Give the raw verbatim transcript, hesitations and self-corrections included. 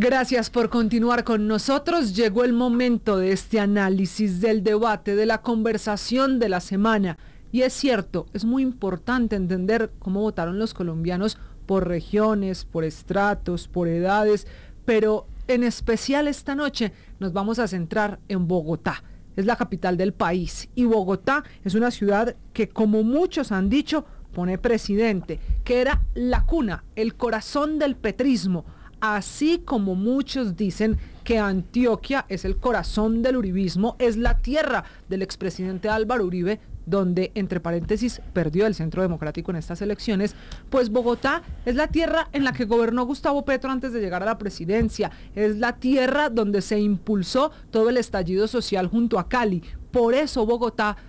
Gracias por continuar con nosotros. Llegó el momento de este análisis, del debate, de la conversación de la semana. Y es cierto, es muy importante entender cómo votaron los colombianos por regiones, por estratos, por edades, pero en especial esta noche nos vamos a centrar en Bogotá. Es la capital del país y Bogotá es una ciudad que, como muchos han dicho, pone presidente, que era la cuna, el corazón del petrismo. Así como muchos dicen que Antioquia es el corazón del uribismo, es la tierra del expresidente Álvaro Uribe, donde, entre paréntesis, perdió el Centro Democrático en estas elecciones, pues Bogotá es la tierra en la que gobernó Gustavo Petro antes de llegar a la presidencia, es la tierra donde se impulsó todo el estallido social junto a Cali. Por eso Bogotá